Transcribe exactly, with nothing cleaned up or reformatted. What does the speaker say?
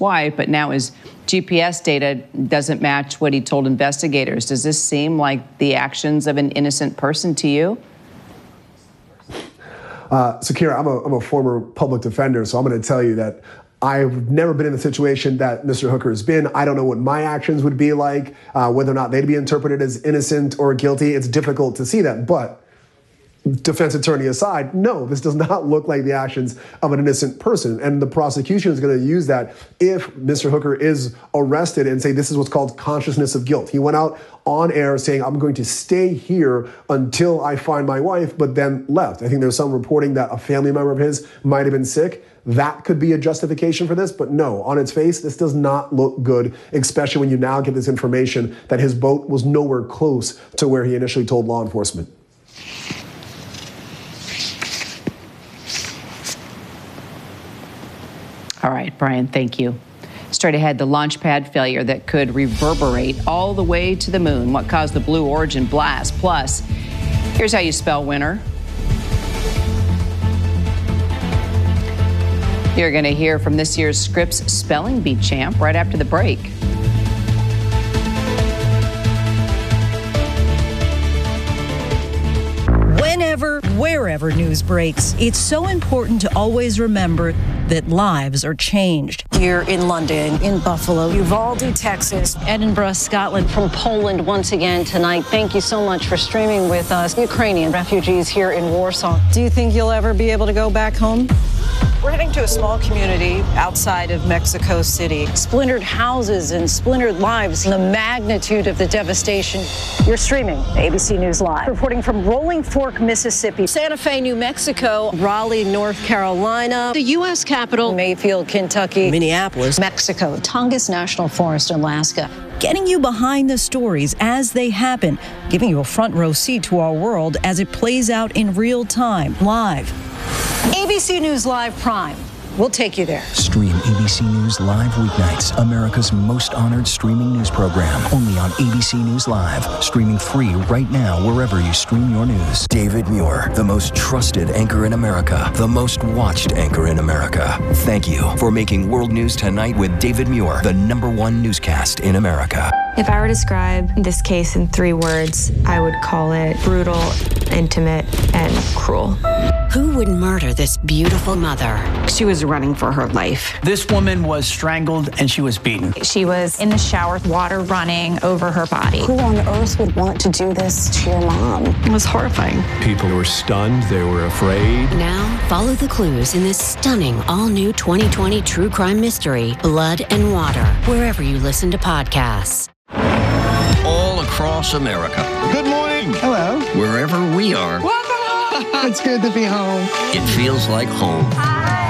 wife, but now his G P S data doesn't match what he told investigators. Does this seem like the actions of an innocent person to you? Uh, so, Kira, I'm a, I'm a former public defender, so I'm going to tell you that I've never been in the situation that Mister Hooker has been. I don't know what my actions would be like, uh, whether or not they'd be interpreted as innocent or guilty. It's difficult to see that, but defense attorney aside, no, this does not look like the actions of an innocent person. And the prosecution is going to use that if Mister Hooker is arrested and say this is what's called consciousness of guilt. He went out on air saying, I'm going to stay here until I find my wife, but then left. I think there's some reporting that a family member of his might have been sick. That could be a justification for this, but no, on its face, this does not look good, especially when you now get this information that his boat was nowhere close to where he initially told law enforcement. All right, Brian, thank you. Straight ahead, the launch pad failure that could reverberate all the way to the moon. What caused the Blue Origin blast? Plus, here's how you spell winter. You're going to hear from this year's Scripps Spelling Bee champ right after the break. Whenever, wherever news breaks, it's so important to always remember that lives are changed. Here in London, in Buffalo, Uvalde, Texas, Edinburgh, Scotland. from Poland once again tonight. Thank you so much for streaming with us. Ukrainian refugees here in Warsaw. Do you think you'll ever be able to go back home? We're heading to a small community outside of Mexico City. Splintered houses and splintered lives. The magnitude of the devastation. You're streaming A B C News Live. Reporting from Rolling Fork, Mississippi. Santa Fe, New Mexico. Raleigh, North Carolina. The U S Capitol. Mayfield, Kentucky. Minneapolis. Mexico. Tongass National Forest, Alaska. Getting you behind the stories as they happen, giving you a front row seat to our world as it plays out in real time, live. A B C News Live Prime. We'll take you there. Stream A B C News Live weeknights, America's most honored streaming news program, only on A B C News Live, streaming free right now wherever you stream your news. David Muir, the most trusted anchor in America, the most watched anchor in America. Thank you for making World News Tonight with David Muir, the number one newscast in America. If I were to describe this case in three words, I would call it brutal, intimate, and cruel. Who would murder this beautiful mother? She was running for her life. This woman was strangled and she was beaten. She was in the shower, water running over her body. Who on earth would want to do this to your mom? It was horrifying. People were stunned. They were afraid. Now, follow the clues in this stunning all-new twenty twenty true crime mystery, Blood and Water, wherever you listen to podcasts. All across America. Good morning. Hello. Wherever we are. Welcome home. It's good to be home. It feels like home. Hi.